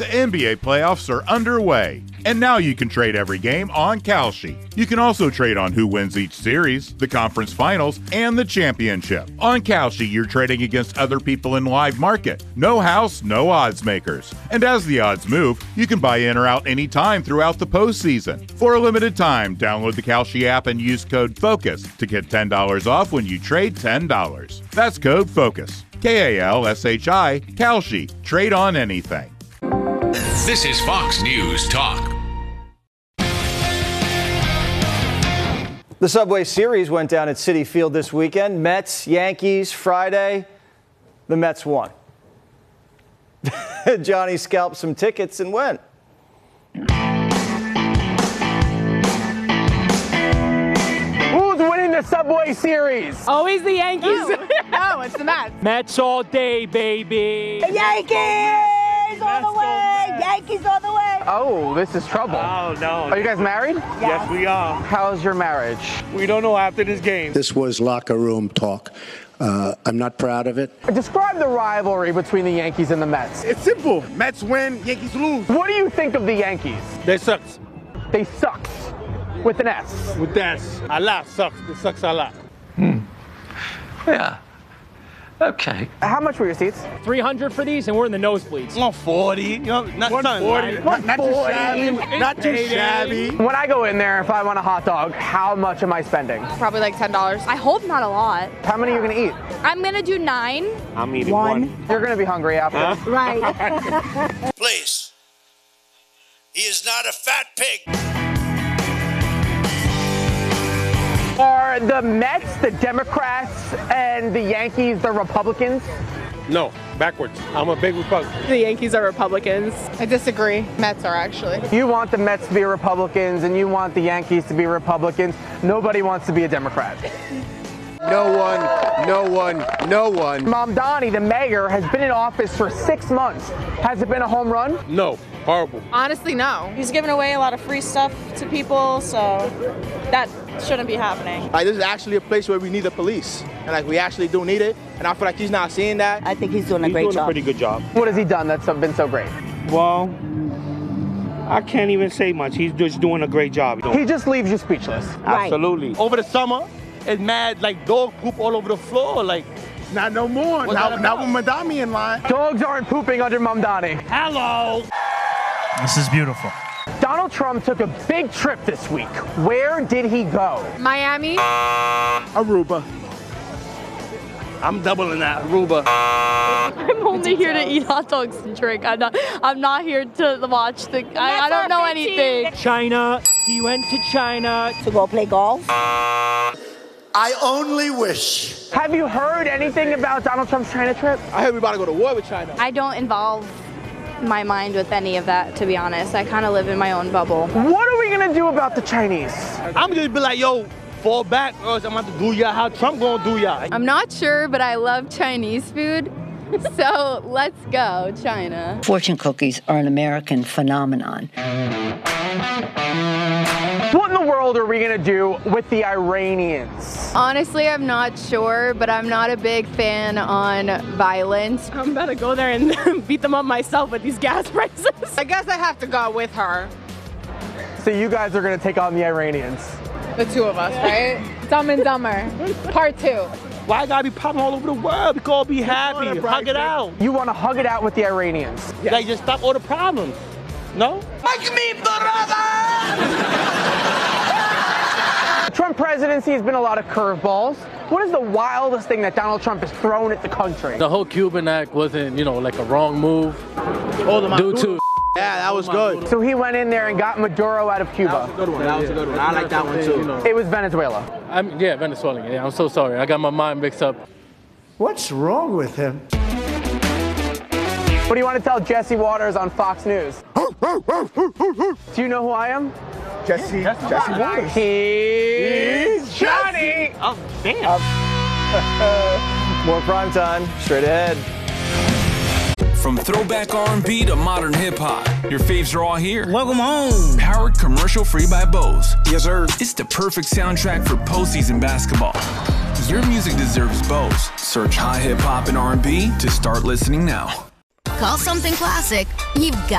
The NBA playoffs are underway, and now you can trade every game on Kalshi. You can also trade on who wins each series, the conference finals, and the championship. On Kalshi, you're trading against other people in live market. No house, no odds makers. And as the odds move, you can buy in or out anytime throughout the postseason. For a limited time, download the Kalshi app and use code FOCUS to get $10 off when you trade $10. That's code FOCUS. Kalshi, Kalshi. Trade on anything. This is Fox News Talk. The Subway Series went down at Citi Field this weekend. Mets, Yankees, Friday. The Mets won. Johnny scalped some tickets and went. Who's winning the Subway Series? Always the Yankees. No, it's the Mets. Mets all day, baby. The Yankees all the way. Yankees all the way. Oh, this is trouble. Oh, no. Are you guys married? Yes, we are. How's your marriage? We don't know after this game. This was locker room talk. I'm not proud of it. Describe the rivalry between the Yankees and the Mets. It's simple. Mets win, Yankees lose. What do you think of the Yankees? They suck. They sucks. With an S. With that, a lot sucks. It sucks a lot. Yeah. Okay. How much were your seats? $300 for these, and we're in the nosebleeds. 140. You know, not 140. Not too shabby. Not too shabby. When I go in there, if I want a hot dog, how much am I spending? Probably like $10. I hope not a lot. How many are you going to eat? I'm going to do 9. I'm eating one. You're going to be hungry after. Right. Please. He is not a fat pig. Are the Mets the Democrats and the Yankees the Republicans? No, backwards. I'm a big Republican. The Yankees are Republicans. I disagree. Mets are actually. You want the Mets to be Republicans and you want the Yankees to be Republicans. Nobody wants to be a Democrat. No one. Mamdani, the mayor, has been in office for 6 months. Has it been a home run? No, horrible. Honestly, no. He's giving away a lot of free stuff to people, so that shouldn't be happening. This is actually a place where we need the police, and we actually do need it. And I feel like he's not seeing that. I think he's doing a He's great doing job. a pretty good job. What has he done that's been so great? Well, I can't even say much. He's just doing a great job. He just leaves you speechless. Absolutely. Over the summer, it's mad dog poop all over the floor. Not no more. Not with Madami in line. Dogs aren't pooping under Mamdani. Hello. This is beautiful. Donald Trump took a big trip this week. Where did he go? Miami. Aruba. I'm doubling that. Aruba. I'm only here to eat hot dogs and drink. I'm not here to watch the. I don't know anything. China. He went to China. To go play golf. I only wish. Have you heard anything about Donald Trump's China trip? I heard we about to go to war with China. I don't involve my mind with any of that, to be honest. I kind of live in my own bubble. What are we gonna do about the Chinese? I'm gonna be like, yo, fall back, or else I'm about to do y'all how Trump gonna do y'all. I'm not sure, but I love Chinese food. So let's go, China. Fortune cookies are an American phenomenon. What in the world are we gonna do with the Iranians? Honestly, I'm not sure, but I'm not a big fan on violence. I'm about to go there and beat them up myself with these gas prices. I guess I have to go with her. So you guys are gonna take on the Iranians. The two of us, right? Dumb and Dumber, part 2. Why I gotta be popping all over the world? We can all be happy, hug it out. You wanna hug it out with the Iranians? Like, just stop all the problems. No? Make me brother! The Trump presidency has been a lot of curveballs. What is the wildest thing that Donald Trump has thrown at the country? The whole Cuban Act wasn't, like a wrong move. Due to Yeah, that was good. So he went in there and got Maduro out of Cuba. That was a good one. That was a good one. I like that one too. It was Venezuela. Venezuelan. Yeah, I'm so sorry. I got my mind mixed up. What's wrong with him? What do you want to tell Jesse Waters on Fox News? Do you know who I am? Jesse Waters. He's Johnny. Oh, damn. More prime time, straight ahead. From throwback R&B to modern hip-hop, your faves are all here. Welcome home. Powered commercial-free by Bose. Yes, sir. It's the perfect soundtrack for postseason basketball. Your music deserves Bose. Search hot hip-hop and R&B to start listening now. Call something classic. You've got